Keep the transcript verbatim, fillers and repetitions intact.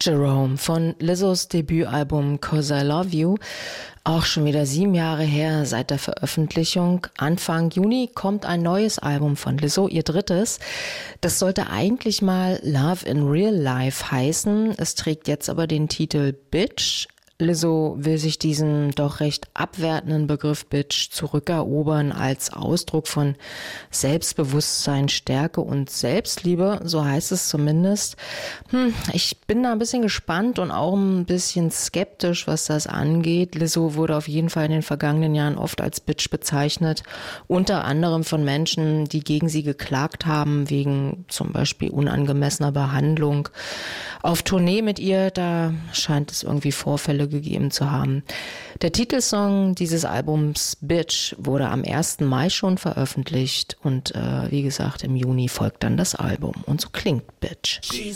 Jerome von Lizzos Debütalbum "'Cause I Love You", auch schon wieder sieben Jahre her seit der Veröffentlichung. Anfang Juni kommt ein neues Album von Lizzo, ihr drittes. Das sollte eigentlich mal Love in Real Life heißen. Es trägt jetzt aber den Titel Bitch. Lizzo will sich diesen doch recht abwertenden Begriff Bitch zurückerobern als Ausdruck von Selbstbewusstsein, Stärke und Selbstliebe, so heißt es zumindest. Hm, ich bin da ein bisschen gespannt und auch ein bisschen skeptisch, was das angeht. Lizzo wurde auf jeden Fall in den vergangenen Jahren oft als Bitch bezeichnet, unter anderem von Menschen, die gegen sie geklagt haben, wegen zum Beispiel unangemessener Behandlung. Auf Tournee mit ihr, da scheint es irgendwie Vorfälle gegeben zu haben. Der Titelsong dieses Albums Bitch wurde am ersten Mai schon veröffentlicht und äh, wie gesagt, im Juni folgt dann das Album und so klingt Bitch.